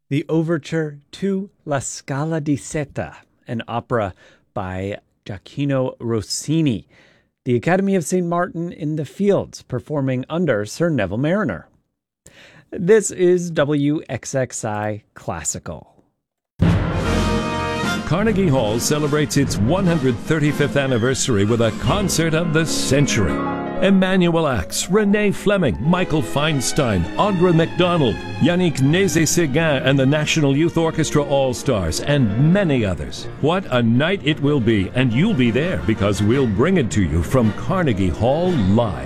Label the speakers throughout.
Speaker 1: the overture to La Scala di Seta, an opera by Gioacchino Rossini, the Academy of St. Martin in the Fields, performing under Sir Neville Mariner. This is WXXI Classical.
Speaker 2: Carnegie Hall celebrates its 135th anniversary with a concert of the century. Emmanuel Axe, Renee Fleming, Michael Feinstein, Audra McDonald, Yannick Nézet-Séguin and the National Youth Orchestra All-Stars, and many others. What a night it will be, and you'll be there because we'll bring it to you from Carnegie Hall live.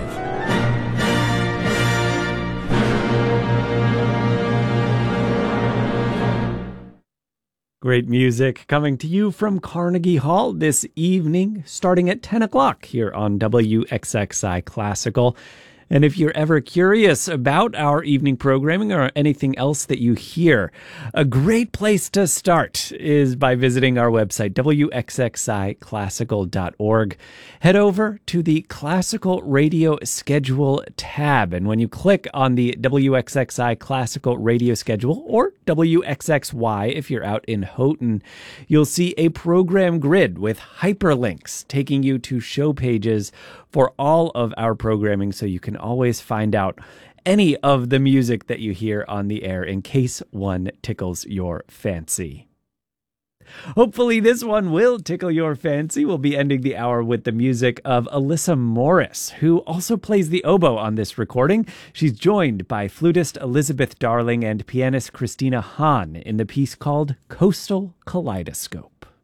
Speaker 1: Great music coming to you from Carnegie Hall this evening, starting at 10 o'clock here on WXXI Classical. And if you're ever curious about our evening programming or anything else that you hear, a great place to start is by visiting our website, wxxiclassical.org. Head over to the Classical Radio Schedule tab, and when you click on the WXXI Classical Radio Schedule, or WXXY if you're out in Houghton, you'll see a program grid with hyperlinks taking you to show pages for all of our programming, so you can always find out any of the music that you hear on the air in case one tickles your fancy. Hopefully this one will tickle your fancy. We'll be ending the hour with the music of Alyssa Morris, who also plays the oboe on this recording. She's joined by flutist Elizabeth Darling and pianist Christina Hahn in the piece called Coastal Kaleidoscope.